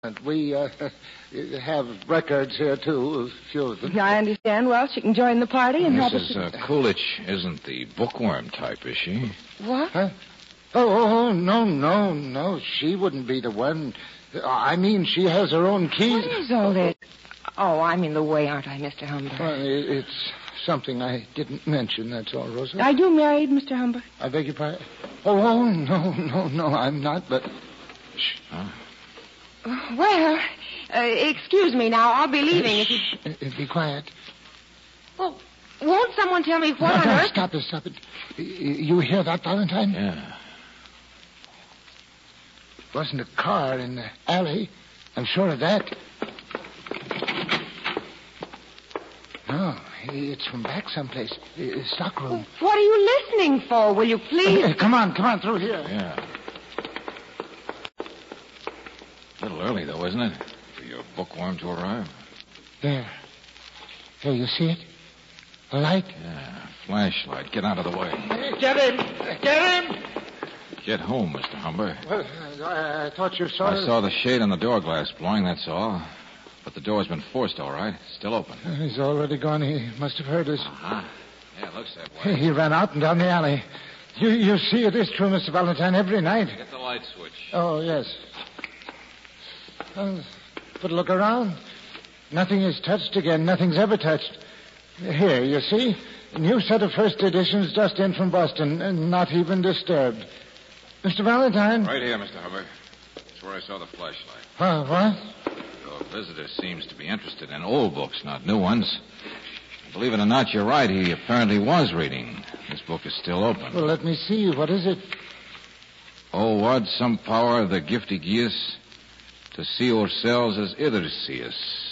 We have records here, too, a few of them. I understand. Well, she can join the party and help us. Mrs. Coolidge isn't the bookworm type, is she? What? Huh? Oh, no. She wouldn't be the one. I mean, she has her own keys. What is all this? Oh, I'm in the way, aren't I, Mr. Humber? Well, it's something I didn't mention, that's all, Rosa. Are you married, Mr. Humber? I beg your pardon? Oh, no, I'm not, but... Shh. Huh? Well, excuse me now. I'll be leaving if you... Be quiet. Well, won't someone tell me what on earth... Stop it. You hear that, Valentine? Yeah. Wasn't a car in the alley. I'm sure of that. No, it's from back someplace. Stockroom. What are you listening for? Will you please... Come on, through here. Yeah. A little early, though, isn't it? For your bookworm to arrive. There, you see it? A light? Yeah, flashlight. Get out of the way. Get him! Get home, Mr. Humber. Well, I thought you saw... I saw the shade on the door glass blowing, that's all. But the door's been forced, all right. Still open. He's already gone. He must have heard us. Uh-huh. Yeah, it looks that way. He ran out and down the alley. You see, it is true, Mr. Valentine, every night. Get the light switch. Oh, yes. But look around. Nothing is touched again. Nothing's ever touched. Here, you see? A new set of first editions just in from Boston, and not even disturbed. Mr. Valentine? Right here, Mr. Hubbard. That's where I saw the flashlight. What? Your visitor seems to be interested in old books, not new ones. Believe it or not, you're right. He apparently was reading. This book is still open. Well, let me see. What is it? Oh, what some power of the gifty geus to see ourselves as others see us.